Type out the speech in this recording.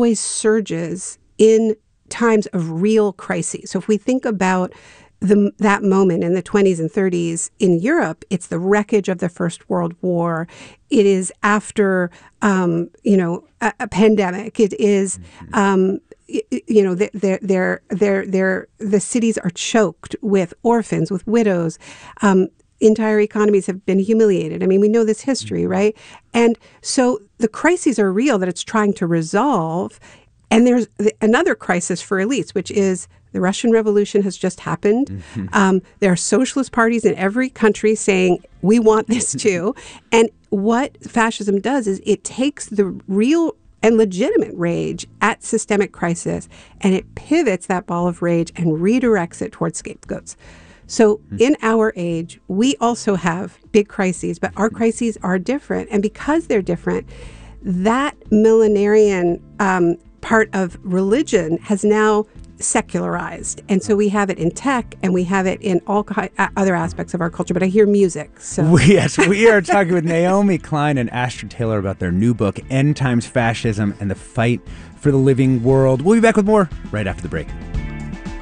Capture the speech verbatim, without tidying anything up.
always surges in times of real crises. So if we think about the, that moment in the twenties and thirties in Europe, it's the wreckage of the First World War. It is after, um, you know, a, a pandemic. It is, um, you know, they're, they're, they're, they're, the cities are choked with orphans, with widows. Um, entire economies have been humiliated. I mean, we know this history, right? And so the crises are real that it's trying to resolve. And there's another crisis for elites, which is the Russian Revolution has just happened. Mm-hmm. Um, there are socialist parties in every country saying, we want this too. And what fascism does is it takes the real and legitimate rage at systemic crisis, and it pivots that ball of rage and redirects it towards scapegoats. So in our age, we also have big crises, but our crises are different. And because they're different, that millenarian um, part of religion has now secularized. And so we have it in tech and we have it in all ki- other aspects of our culture. But I hear music. So Yes, we are talking with Naomi Klein and Astra Taylor about their new book, End Times Fascism and the Fight for the Living World. We'll be back with more right after the break.